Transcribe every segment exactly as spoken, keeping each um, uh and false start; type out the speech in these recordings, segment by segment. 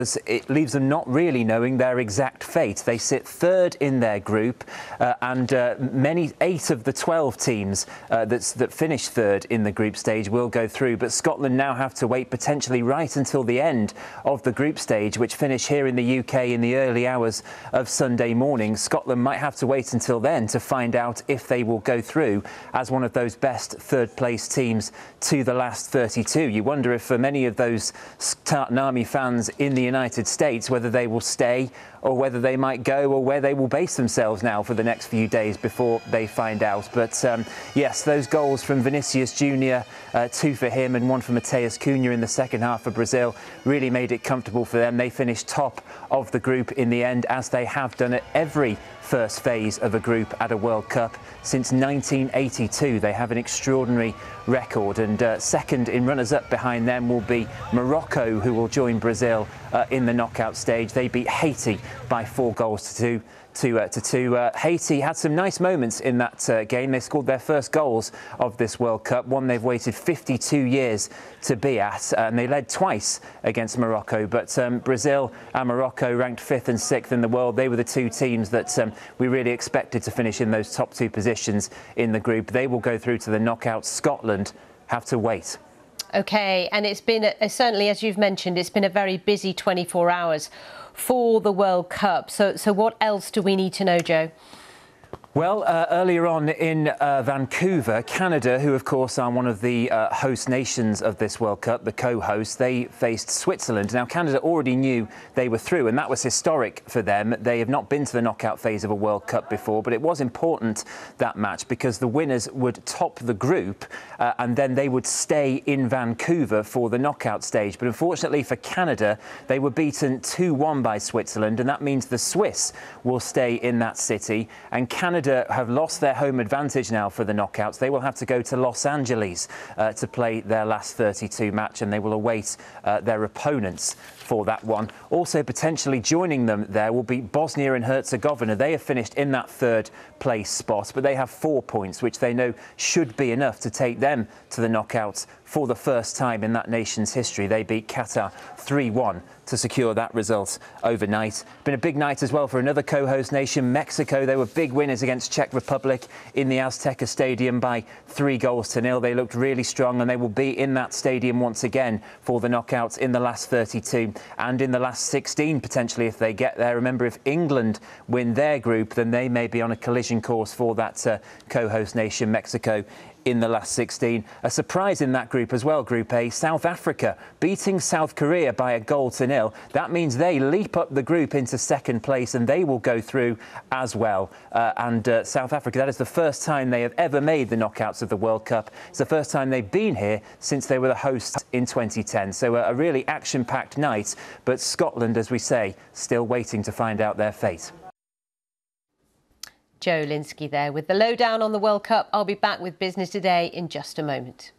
It leaves them not really knowing their exact fate. They sit third in their group, uh, and uh, many eight of the twelve teams uh, that's, that finish third in the group stage will go through. But Scotland now have to wait potentially right until the end of the group stage, which finish here in the U K in the early hours of Sunday morning. Scotland might have to wait until then to find out if they will go through as one of those best third place teams to the last thirty-two. You wonder if for many of those Tartan Army fans in the United States whether they will stay or whether they might go, or where they will base themselves now for the next few days before they find out. But um, yes, those goals from Vinicius Junior, uh, two for him and one for Mateus Cunha in the second half for Brazil, really made it comfortable for them. They finished top of the group in the end, as they have done at every first phase of a group at a World Cup since nineteen eighty-two. They have an extraordinary record, and uh, second in runners-up behind them will be Morocco, who will join Brazil uh, in the knockout stage. They beat Haiti by four goals to two. To, uh, to two. Uh, Haiti had some nice moments in that uh, game. They scored their first goals of this World Cup, one they've waited fifty-two years to be at, and they led twice against Morocco. But um, Brazil and Morocco, ranked fifth and sixth in the world, they were the two teams that um, we really expected to finish in those top two positions in the group. They will go through to the knockout. Scotland have to wait. OK, and it's been, uh, certainly, as you've mentioned, it's been a very busy twenty-four hours for the World Cup. So, so what else do we need to know, Joe? Well, uh, earlier on in uh, Vancouver, Canada, who of course are one of the uh, host nations of this World Cup, the co-host, they faced Switzerland. Now, Canada already knew they were through, and that was historic for them. They have not been to the knockout phase of a World Cup before, but it was important, that match, because the winners would top the group uh, and then they would stay in Vancouver for the knockout stage. But unfortunately for Canada, they were beaten two one by Switzerland, and that means the Swiss will stay in that city, and Canada have lost their home advantage now for the knockouts. They will have to go to Los Angeles uh, to play their last thirty-two match, and they will await uh, their opponents for that one. Also potentially joining them there will be Bosnia and Herzegovina. They have finished in that third place spot, but they have four points, which they know should be enough to take them to the knockouts for the first time in that nation's history. They beat Qatar three one to secure that result overnight. Been a big night as well for another co-host nation, Mexico. They were big winners against Czech Republic in the Azteca Stadium by three goals to nil. They looked really strong, and they will be in that stadium once again for the knockouts in the last thirty-two and in the last sixteen, potentially, if they get there. Remember, if England win their group, then they may be on a collision course for that uh, co-host nation, Mexico, in the last sixteen. A surprise in that group as well, Group A, South Africa beating South Korea by a goal to nil. That means they leap up the group into second place, and they will go through as well. Uh, and uh, South Africa, that is the first time they have ever made the knockouts of the World Cup. It's the first time they've been here since they were the hosts in twenty ten. So uh, a really action-packed night, but Scotland, as we say, still waiting to find out their fate. Joe Linsky there with the lowdown on the World Cup. I'll be back with Business Today in just a moment.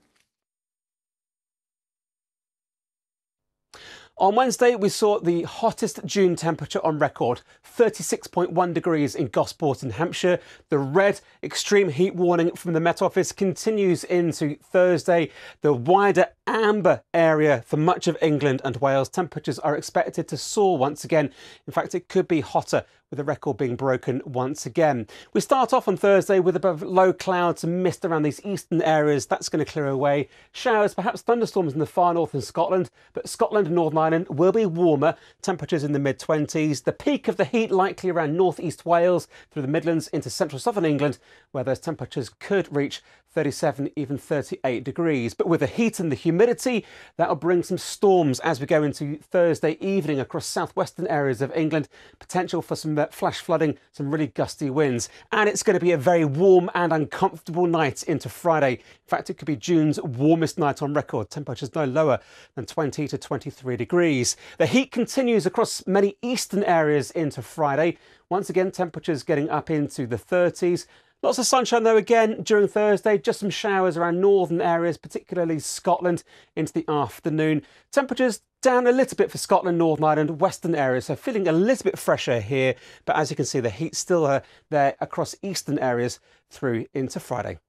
On Wednesday, we saw the hottest June temperature on record, thirty-six point one degrees in Gosport in Hampshire. The red extreme heat warning from the Met Office continues into Thursday. The wider amber area for much of England and Wales, temperatures are expected to soar once again. In fact, it could be hotter, with the record being broken once again. We start off on Thursday with above low clouds and mist around these eastern areas. That's going to clear away. Showers, perhaps thunderstorms in the far north and Scotland, but Scotland and Northern Ireland will be warmer, temperatures in the mid twenties. The peak of the heat likely around north east Wales through the Midlands into central southern England, where those temperatures could reach thirty-seven, even thirty-eight degrees. But with the heat and the humidity, that'll bring some storms as we go into Thursday evening across southwestern areas of England. Potential for some flash flooding, some really gusty winds. And it's going to be a very warm and uncomfortable night into Friday. In fact, it could be June's warmest night on record. Temperatures no lower than twenty to twenty-three degrees. The heat continues across many eastern areas into Friday. Once again, temperatures getting up into the thirties. Lots of sunshine though again during Thursday, just some showers around northern areas, particularly Scotland into the afternoon. Temperatures down a little bit for Scotland, Northern Ireland, western areas, so feeling a little bit fresher here. But as you can see, the heat's still uh, there across eastern areas through into Friday.